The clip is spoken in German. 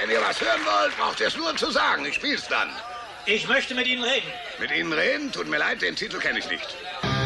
Wenn ihr was hören wollt, braucht ihr es nur zu sagen. Ich spiel's dann. Ich möchte mit Ihnen reden. Mit Ihnen reden? Tut mir leid, den Titel kenne ich nicht.